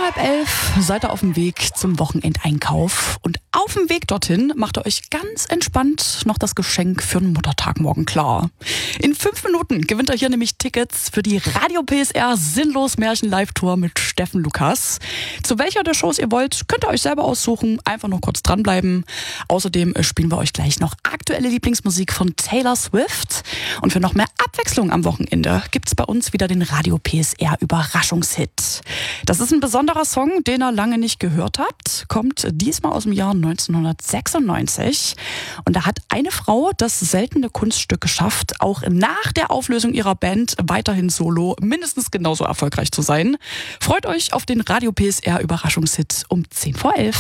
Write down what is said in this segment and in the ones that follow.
10:45 seid ihr auf dem Weg zum Wochenendeinkauf. Und auf dem Weg dorthin macht ihr euch ganz entspannt noch das Geschenk für den Muttertag morgen klar. In 5 Minuten gewinnt ihr hier nämlich Tickets für die Radio PSR Sinnlos Märchen Live-Tour mit Steffen Lukas. Zu welcher der Shows ihr wollt, könnt ihr euch selber aussuchen. Einfach nur kurz dranbleiben. Außerdem spielen wir euch gleich noch aktuelle Lieblingsmusik von Taylor Swift. Und für noch mehr Abwechslung am Wochenende gibt's bei uns wieder den Radio PSR Überraschungshit. Das ist ein besonderer Song, den ihr lange nicht gehört habt. Kommt diesmal aus dem Jahr 1996. Und da hat eine Frau das seltene Kunststück geschafft, auch nach der Auflösung ihrer Band weiterhin solo mindestens genauso erfolgreich zu sein. Freut euch auf den Radio PSR Überraschungshit um 10:11.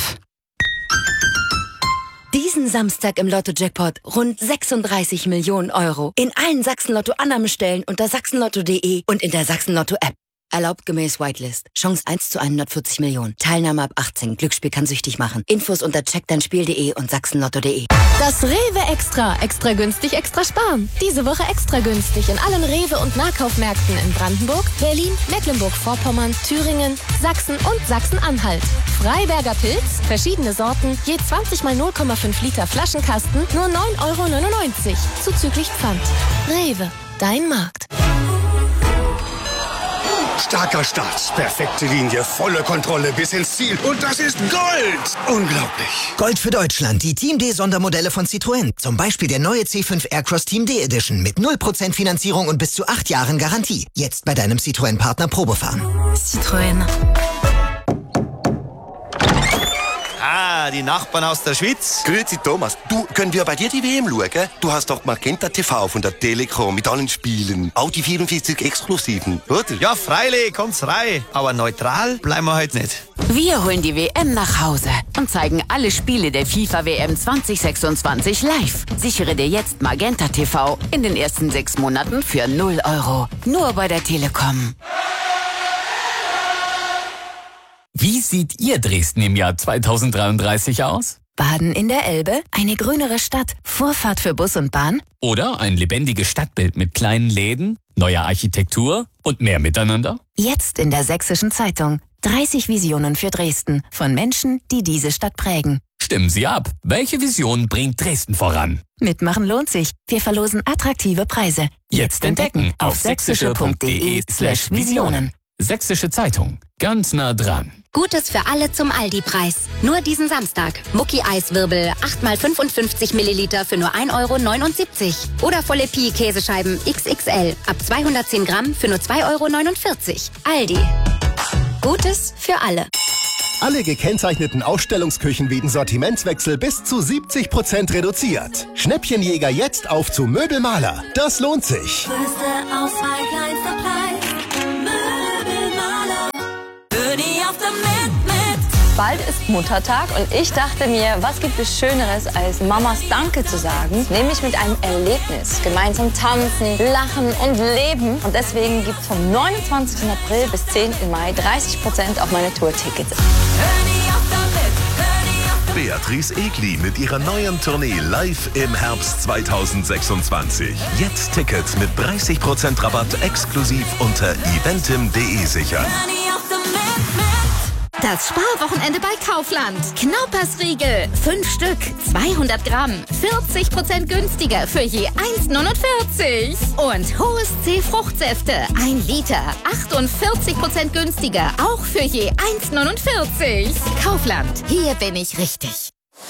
Diesen Samstag im Lotto-Jackpot rund 36 Millionen Euro. In allen Sachsen-Lotto-Annahmestellen unter sachsenlotto.de und in der Sachsen-Lotto-App. Erlaubt gemäß Whitelist. Chance 1 zu 140 Millionen. Teilnahme ab 18. Glücksspiel kann süchtig machen. Infos unter checkdeinspiel.de und sachsenlotto.de. Das Rewe Extra. Extra günstig, extra sparen. Diese Woche extra günstig in allen Rewe- und Nahkaufmärkten in Brandenburg, Berlin, Mecklenburg-Vorpommern, Thüringen, Sachsen und Sachsen-Anhalt. Freiberger Pilz, verschiedene Sorten, je 20 mal 0,5 Liter Flaschenkasten, nur 9,99 € zuzüglich Pfand. Rewe, dein Markt. Starker Start, perfekte Linie, volle Kontrolle bis ins Ziel. Und das ist Gold! Unglaublich. Gold für Deutschland, die Team D Sondermodelle von Citroën. Zum Beispiel der neue C5 Aircross Team D Edition mit 0% Finanzierung und bis zu 8 Jahren Garantie. Jetzt bei deinem Citroën-Partner Probefahren. Citroën. Ah, die Nachbarn aus der Schweiz. Grüezi Thomas, du, können wir bei dir die WM schauen? Du hast doch Magenta TV von der Telekom mit allen Spielen. Auch die 44 Exklusiven, oder? Ja, freilich, kommt's rein. Aber neutral bleiben wir heute nicht. Wir holen die WM nach Hause und zeigen alle Spiele der FIFA WM 2026 live. Sichere dir jetzt Magenta TV in den ersten 6 Monaten für 0 €. Nur bei der Telekom. Wie sieht Ihr Dresden im Jahr 2033 aus? Baden in der Elbe, eine grünere Stadt, Vorfahrt für Bus und Bahn? Oder ein lebendiges Stadtbild mit kleinen Läden, neuer Architektur und mehr Miteinander? Jetzt in der Sächsischen Zeitung. 30 Visionen für Dresden von Menschen, die diese Stadt prägen. Stimmen Sie ab. Welche Vision bringt Dresden voran? Mitmachen lohnt sich. Wir verlosen attraktive Preise. Jetzt entdecken auf sächsische.de/Visionen. Sächsische Zeitung. Ganz nah dran. Gutes für alle zum Aldi-Preis. Nur diesen Samstag. Mucki-Eiswirbel 8 mal 55 Milliliter für nur 1,79 €. Oder volle Pie-Käsescheiben XXL ab 210 Gramm für nur 2,49 €. Aldi. Gutes für alle. Alle gekennzeichneten Ausstellungsküchen wegen Sortimentswechsel bis zu 70% reduziert. Schnäppchenjäger jetzt auf zu Möbelmaler. Das lohnt sich. Größte Auswahl, kleinster Preis. Möbelmaler. Für die auf der mit. Bald ist Muttertag und ich dachte mir, was gibt es Schöneres, als Mamas Danke zu sagen? Nämlich mit einem Erlebnis. Gemeinsam tanzen, lachen und leben. Und deswegen gibt es vom 29. April bis 10. Mai 30% auf meine Tourtickets. Beatrice Egli mit ihrer neuen Tournee live im Herbst 2026. Jetzt Tickets mit 30% Rabatt exklusiv unter eventim.de sichern. Das Sparwochenende bei Kaufland. Knaupersriegel, 5 Stück, 200 Gramm, 40% günstiger für je 1,49 €. Und Hohes C Fruchtsäfte, 1 Liter, 48% günstiger, auch für je 1,49 €. Kaufland, hier bin ich richtig.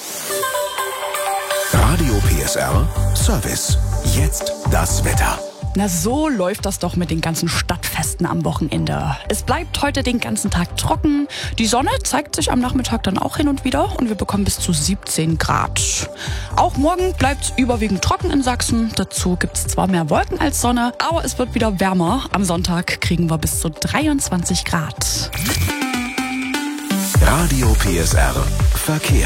Radio PSR Service. Jetzt das Wetter. Na, so läuft das doch mit den ganzen Stadtfesten am Wochenende. Es bleibt heute den ganzen Tag trocken. Die Sonne zeigt sich am Nachmittag dann auch hin und wieder und wir bekommen bis zu 17 Grad. Auch morgen bleibt es überwiegend trocken in Sachsen. Dazu gibt es zwar mehr Wolken als Sonne, aber es wird wieder wärmer. Am Sonntag kriegen wir bis zu 23 Grad. Radio PSR Verkehr.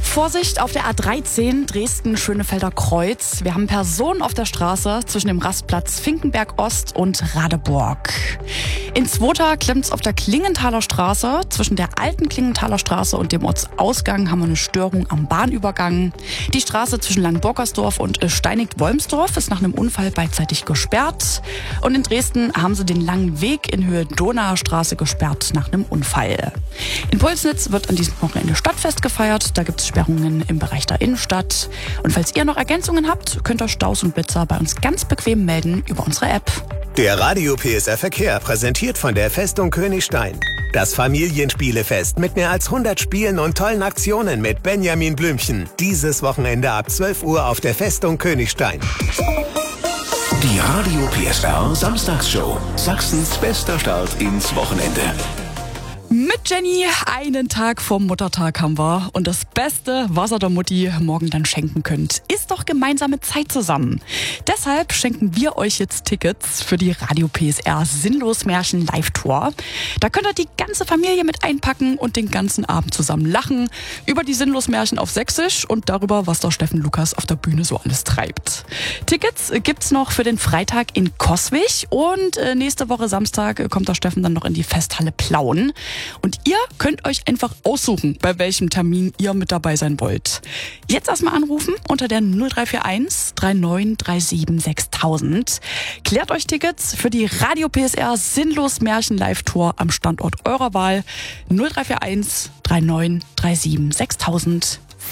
Vorsicht auf der A13 Dresden-Schönefelder Kreuz. Wir haben Personen auf der Straße zwischen dem Rastplatz Finkenberg Ost und Radeburg. In Zwota klemmt's auf der Klingenthaler Straße. Zwischen der alten Klingenthaler Straße und dem Ortsausgang haben wir eine Störung am Bahnübergang. Die Straße zwischen Langenburgersdorf und Steinigt-Wolmsdorf ist nach einem Unfall beidseitig gesperrt. Und in Dresden haben sie den langen Weg in Höhe Donauer Straße gesperrt nach einem Unfall. In Pulsnitz wird an diesem Wochenende Stadtfest gefeiert. Da gibt's Sperrungen im Bereich der Innenstadt. Und falls ihr noch Ergänzungen habt, könnt ihr Staus und Blitzer bei uns ganz bequem melden über unsere App. Der Radio PSR Verkehr präsentiert von der Festung Königstein. Das Familienspielefest mit mehr als 100 Spielen und tollen Aktionen mit Benjamin Blümchen. Dieses Wochenende ab 12 Uhr auf der Festung Königstein. Die Radio PSR Samstagsshow. Sachsens bester Start ins Wochenende. Mit Jenny, einen Tag vom Muttertag haben wir. Und das Beste, was ihr der Mutti morgen dann schenken könnt, ist doch gemeinsame Zeit zusammen. Deshalb schenken wir euch jetzt Tickets für die Radio PSR Sinnlos Märchen Live-Tour. Da könnt ihr die ganze Familie mit einpacken und den ganzen Abend zusammen lachen. Über die Sinnlos Märchen auf Sächsisch und darüber, was der Steffen Lukas auf der Bühne so alles treibt. Tickets gibt's noch für den Freitag in Coswig. Und nächste Woche Samstag kommt der Steffen dann noch in die Festhalle Plauen. Und ihr könnt euch einfach aussuchen, bei welchem Termin ihr mit dabei sein wollt. Jetzt erstmal anrufen unter der 0341 3937 6000. Klärt euch Tickets für die Radio PSR Sinnlos Märchen Live-Tour am Standort eurer Wahl. 0341 3937 6000.